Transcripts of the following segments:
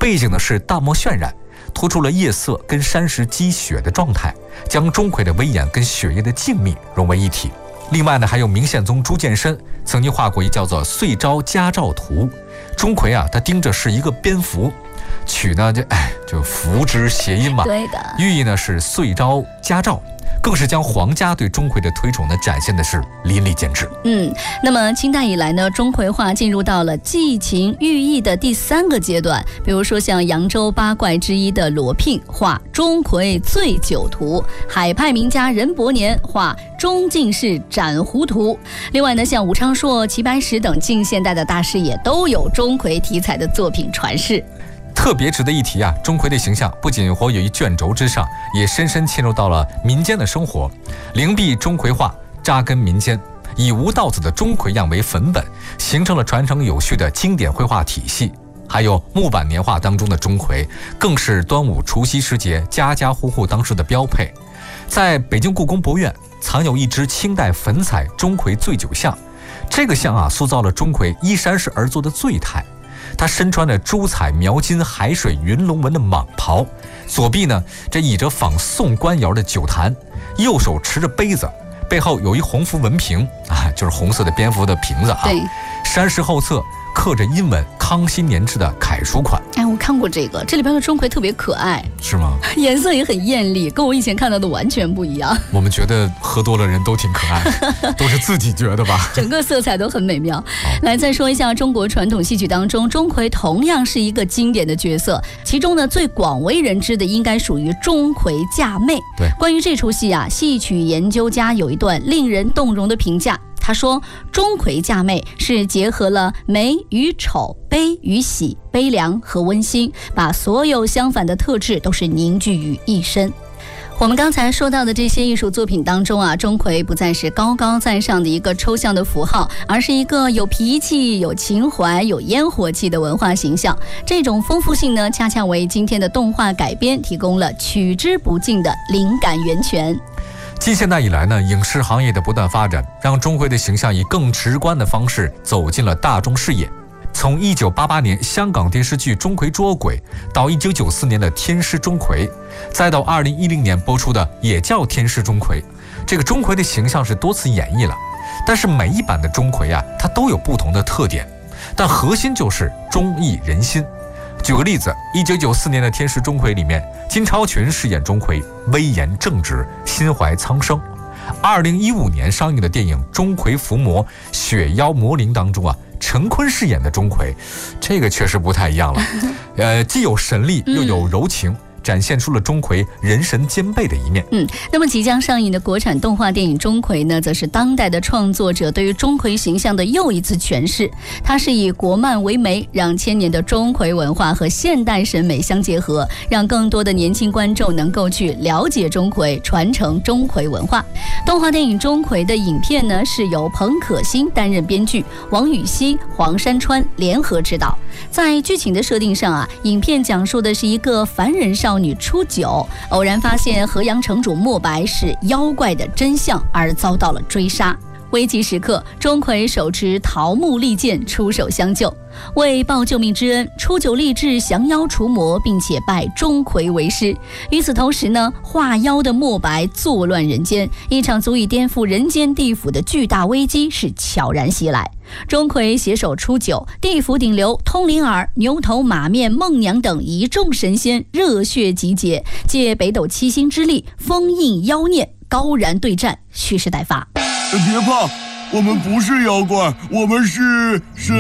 背景呢是大漠渲染，突出了夜色跟山石积雪的状态，将钟馗的威严跟雪夜的静谧融为一体。另外呢，还有明宪宗朱见深曾经画过一叫做《岁朝嘉兆图》，钟馗他盯着是一个蝙蝠，取呢就福之谐音嘛， 对的， 寓意呢是岁朝嘉兆，更是将皇家对钟馗的推崇呢展现的是淋漓尽致。 那么清代以来呢，钟馗画进入到了寄情寓意的第3个阶段，比如说像扬州八怪之一的罗聘画钟馗醉酒图，海派名家任伯年画钟进士斩胡图。另外呢，像吴昌硕、齐白石等近现代的大师也都有钟馗题材的作品传世。 特别值得一提钟馗的形象不仅活跃于卷轴之上，也深深嵌入到了民间的生活。灵璧钟馗画扎根民间，以吴道子的钟馗样为粉本，形成了传承有序的经典绘画体系。还有木板年画当中的钟馗，更是端午除夕时节家家户户当时的标配。在北京故宫博物院藏有一只清代粉彩钟馗醉酒像，这个像塑造了钟馗依山势而坐的醉态。他身穿着珠彩描金海水云龙纹的蟒袍，左臂呢倚着仿宋官窑的酒坛，右手持着杯子，背后有一红符文瓶就是红色的蝙蝠的瓶子对， 山石后侧刻着英文康熙年制的楷书款。 我看过这个，这里边的钟馗特别可爱， 是吗？颜色也很艳丽，跟我以前看到的完全不一样。 我们觉得喝多了人都挺可爱，都是自己觉得吧？ 整个色彩都很美妙。来，再说一下中国传统戏曲当中，钟馗同样是一个经典的角色，其中呢最广为人知的应该属于钟馗嫁妹。 对， 关于这出戏戏曲研究家有一段令人动容的评价。他说，钟馗嫁妹是结合了美与丑、悲与喜、悲凉和温馨，把所有相反的特质都是凝聚于一身。我们刚才说到的这些艺术作品当中钟馗不再是高高在上的一个抽象的符号，而是一个有脾气、有情怀、有烟火气的文化形象。这种丰富性呢，恰恰为今天的动画改编提供了取之不尽的灵感源泉。 近现代以来呢，影视行业的不断发展，让钟馗的形象以更直观的方式走进了大众视野。从1988年香港电视剧《钟馗捉鬼》，到1994年的《天师钟馗》，再到2010年播出的也叫《天师钟馗》，这个钟馗的形象是多次演绎了。但是每一版的钟馗它都有不同的特点，但核心就是忠义人心。举个例子，1994年的《天师钟馗》里面，金超群饰演钟馗，威严正直，心怀苍生。2015年上映的电影《钟馗伏魔：雪妖魔灵》当中陈坤饰演的钟馗，这个确实不太一样了。既有神力又有柔情，展现出了钟馗人神兼备的一面。 那么即将上映的国产动画电影《钟馗》呢，则是当代的创作者对于钟馗形象的又一次诠释。它是以国漫为媒，让千年的钟馗文化和现代审美相结合，让更多的年轻观众能够去了解钟馗，传承钟馗文化。动画电影《钟馗》的影片呢，是由彭可欣担任编剧，王禹锡、黄山川联合执导。在剧情的设定上影片讲述的是一个凡人少女初九，偶然发现河阳城主莫白是妖怪的真相，而遭到了追杀。危急时刻，钟馗手持桃木利剑出手相救。为报救命之恩，初九立志降妖除魔，并且拜钟馗为师。与此同时呢，化妖的莫白作乱人间，一场足以颠覆人间地府的巨大危机是悄然袭来。钟馗携手初九、地府顶流、通灵儿、牛头马面、孟娘等一众神仙热血集结，借北斗七星之力封印妖念，高然对战，蓄势待发。 别怕，我们不是妖怪，我们是神。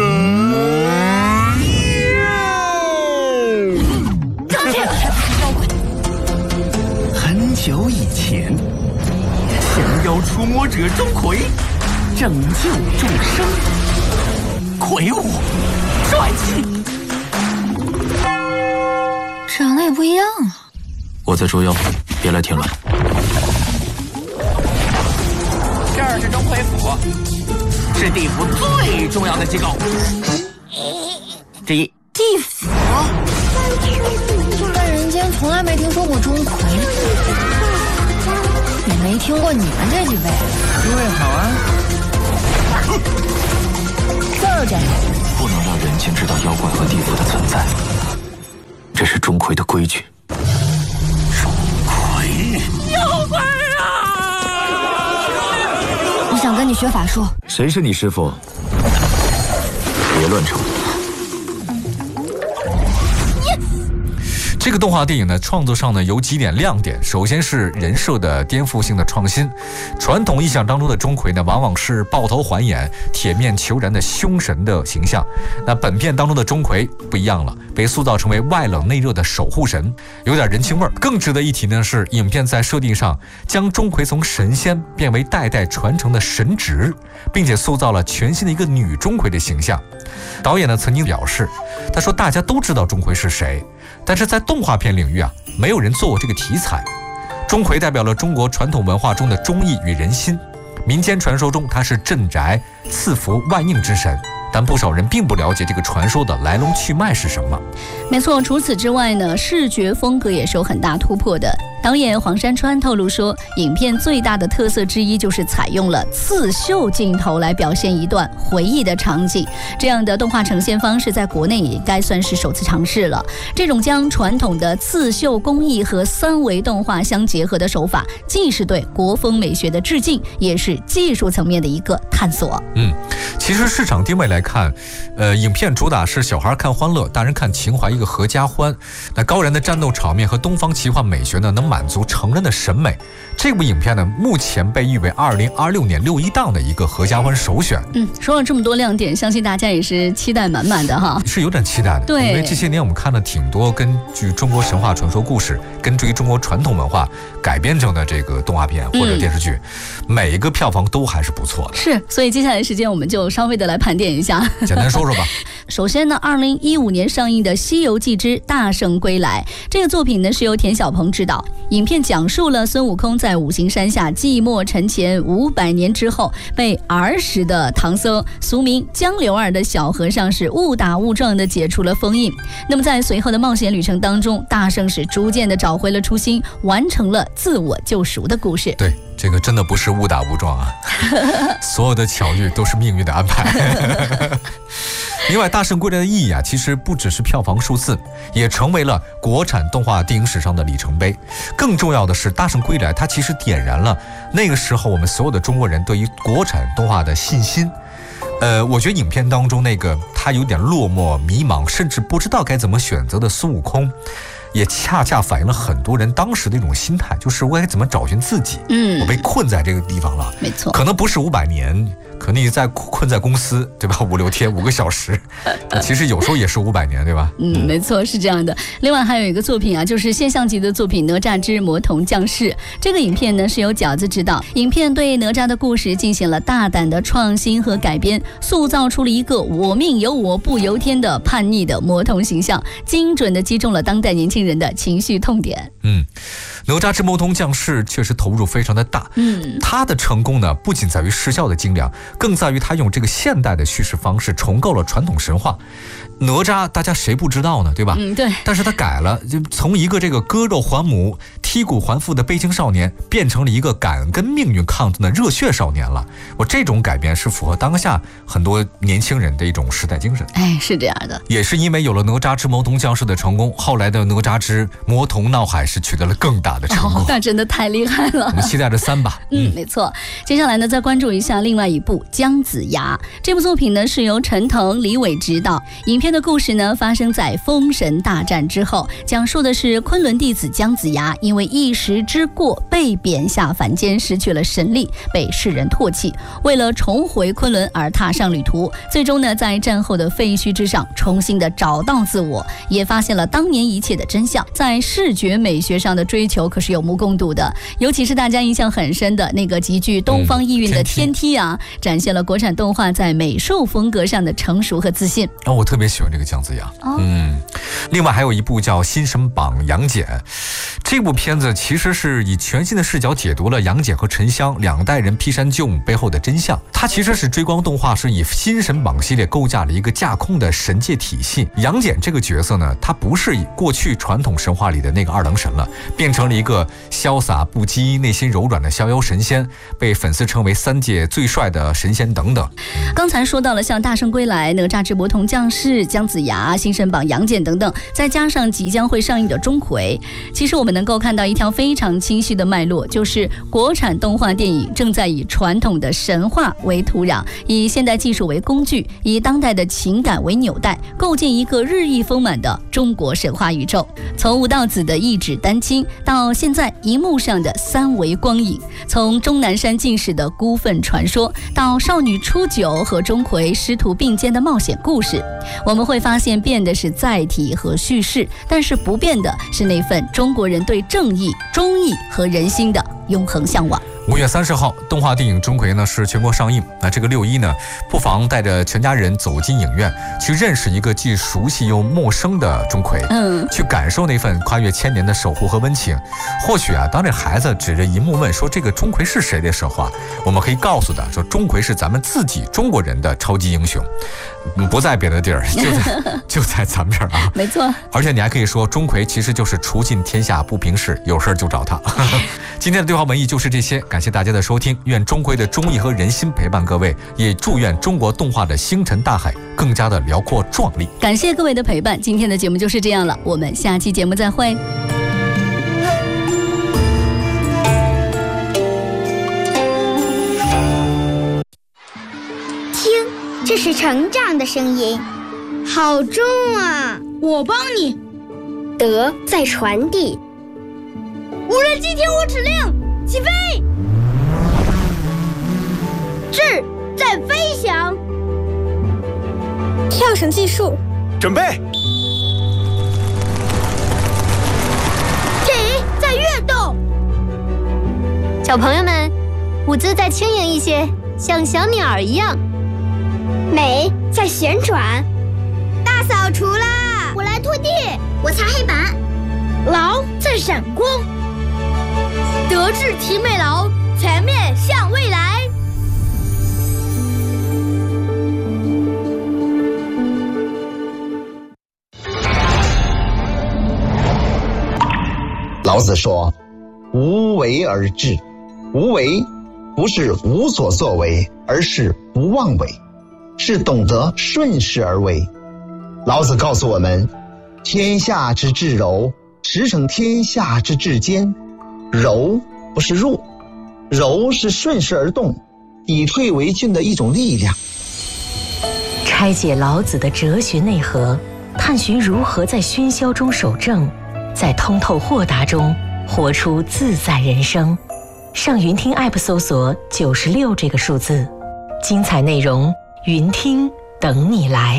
很久以前，降妖除魔者钟馗拯救众生，魁梧帅气， 长得也不一样我在捉妖，别来添乱。 这儿是钟馗府，是地府最重要的机构之一。 地府？在人间从来没听说过钟馗，也没听过你们这几位。 诸位好啊！ 就是这样， 不能让人间知道妖怪和地府的存在。 是钟馗的规矩。 钟馗，妖怪啊！ 我想跟你学法术。 谁是你师傅？别乱吵。 这个动画电影呢，创作上呢有几点亮点。首先是人设的颠覆性的创新。传统意象当中的钟馗呢，往往是抱头环眼、铁面求人的凶神的形象。那本片当中的钟馗不一样了，被塑造成为外冷内热的守护神，有点人情味儿。更值得一提呢是，影片在设定上将钟馗从神仙变为代代传承的神职，并且塑造了全新的一个女钟馗的形象。导演呢曾经表示，他说大家都知道钟馗是谁，但是在动画片领域啊，没有人做过这个题材。钟馗代表了中国传统文化中的忠义与人心，民间传说中他是镇宅、赐福、万应之神，但不少人并不了解这个传说的来龙去脉是什么。 没错，除此之外呢，视觉风格也是有很大突破的。导演黄山川透露说，影片最大的特色之一就是采用了刺绣镜头来表现一段回忆的场景。这样的动画呈现方式在国内也应该算是首次尝试了。这种将传统的刺绣工艺和三维动画相结合的手法，既是对国风美学的致敬，也是技术层面的一个探索。 其实市场定位来看，影片主打是小孩看欢乐，大人看情怀，一个合家欢。那高燃的战斗场面和东方奇幻美学呢，能满足成人的审美。这部影片呢，目前被誉为2026年6·1档的一个合家欢首选。 说了这么多亮点，相信大家也是期待满满的哈。 是有点期待的， 对， 因为这些年我们看了挺多根据中国神话传说故事，根据中国传统文化改编成的这个动画片或者电视剧，每一个票房都还是不错的。 是，所以接下来时间我们就稍微的来盘点一下， 简单说说吧。 首先呢，2015年上映的《西游记之大圣归来》这个作品呢是由田晓鹏执导，影片讲述了孙悟空在五行山下寂寞沉潜500年之后，被儿时的唐僧俗名江流儿的小和尚是误打误撞的解除了封印。那么在随后的冒险旅程当中，大圣是逐渐的找回了初心，完成了自我救赎的故事。 对，这个真的不是误打误撞啊，所有的巧遇都是命运的安排。另外，《大圣归来》的意义啊，其实不只是票房数字，也成为了国产动画电影史上的里程碑。更重要的是，《大圣归来》它其实点燃了那个时候我们所有的中国人对于国产动画的信心。我觉得影片当中那个他有点落寞、迷茫，甚至不知道该怎么选择的孙悟空，也恰恰反映了很多人当时的一种心态，就是我该怎么找寻自己。我被困在这个地方了， 没错， 可能不是500年。可能你困在公司，对吧？5、6天，5个小时，其实有时候也是500年，对吧？ 没错，是这样的。另外还有一个作品啊，就是现象级的作品《哪吒之魔童降世》。这个影片呢是由饺子执导，影片对哪吒的故事进行了大胆的创新和改编，塑造出了一个我命由我不由天的叛逆的魔童形象，精准的击中了当代年轻人的情绪痛点。 哪吒之魔童降世确实投入非常的大。他的成功呢，不仅在于视效的精良，更在于他用这个现代的叙事方式重构了传统神话。哪吒大家谁不知道呢，对吧？ 对。 但是他改了，就从一个这个割肉还母、剔骨还父的悲情少年，变成了一个敢跟命运抗争的热血少年了。我这种改编是符合当下很多年轻人的一种时代精神。 是这样的。 也是因为有了哪吒之魔童降世的成功，后来的哪吒之魔童闹海是取得了更大的成功。 那真的太厉害了。 我们期待着3吧。 没错。接下来呢，再关注一下另外一部《姜子牙》。这部作品呢是由陈腾、李伟执导，影片的故事呢发生在封神大战之后，讲述的是昆仑弟子姜子牙因为一时之过被贬下凡间，失去了神力，被世人唾弃。为了重回昆仑而踏上旅途，最终呢在战后的废墟之上重新的找到自我，也发现了当年一切的真相。在视觉美学上的追求可是有目共睹的，尤其是大家印象很深的那个极具东方意蕴的天梯啊，展现了国产动画在美术风格上的成熟和自信。 我特别喜欢这个姜子牙。另外还有一部叫《新神榜杨戬》， 这部片子其实是以全新的视角解读了杨戬和沉香两代人劈山救母背后的真相。它其实是追光动画是以新神榜系列构架了一个架空的神界体系。杨戬这个角色呢，他不是过去传统神话里的那个二郎神了，变成了一个潇洒不羁、内心柔软的逍遥神仙，被粉丝称为3界最帅的神仙等等。 刚才说到了像大圣归来、哪吒之魔童降世、姜子牙、新神榜杨戬等等，再加上即将会上映的钟馗，其实我们能够看到一条非常清晰的脉络，就是国产动画电影正在以传统的神话为土壤，以现代技术为工具，以当代的情感为纽带，构建一个日益丰满的中国神话宇宙。从吴道子的一指丹青，到现在荧幕上的3维光影，从钟南山进士的孤愤传说，到少女初九和钟馗师徒并肩的冒险故事，我们会发现变的是载体和叙事，但是不变的是那份中国人对正义、忠义和人心的永恒向往。 5月30号，动画电影《钟馗》呢是全国上映。那这个6·1呢，不妨带着全家人走进影院，去认识一个既熟悉又陌生的钟馗，去感受那份跨越1000年的守护和温情。或许当这孩子指着荧幕问说这个钟馗是谁的时候我们可以告诉他说，钟馗是咱们自己中国人的超级英雄，不在别的地儿，就在咱们这儿没错。 而且你还可以说，钟馗其实就是除尽天下不平事，有事就找他。今天的对话文艺就是这些，感谢大家的收听，愿钟馗的忠义和人心陪伴各位，也祝愿中国动画的星辰大海更加的辽阔壮丽。 感谢各位的陪伴，今天的节目就是这样了，我们下期节目再会。 听，这是成长的声音，好重啊！ 我帮你。 德在传递。 无人机听我指令，起飞！智在飞翔。 跳绳计数， 准备。 体在跃动。 小朋友们，舞姿再轻盈一些，像小鸟一样。美在旋转。大扫除啦！ 我来拖地， 我擦黑板。 劳在闪光。德智体美劳，全面向未来。 老子说：“无为而治。”无为不是无所作为，而是不妄为，是懂得顺势而为。老子告诉我们：天下之至柔，实成天下之至坚。柔不是弱，柔是顺势而动，以退为进的一种力量。 拆解老子的哲学内核，探寻如何在喧嚣中守正，在通透豁达中活出自在人生。上云听 App 搜索96这个数字，精彩内容云听等你来。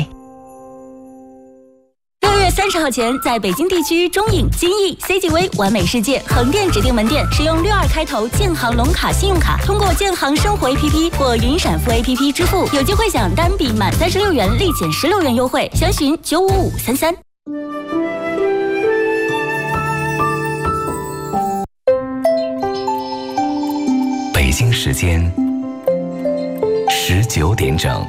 6月30号前，在北京地区中影、金逸、CGV、完美世界、横店指定门店使用62开头建行龙卡信用卡，通过建行生活 APP 或云闪付 APP 支付，有机会享单笔满36元立减16元优惠，详询95533。 北京时间19点整。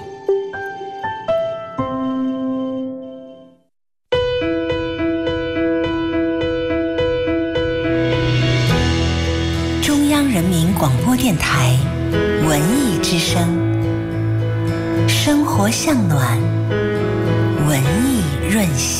中央人民广播电台文艺之声，生活向暖，文艺润心。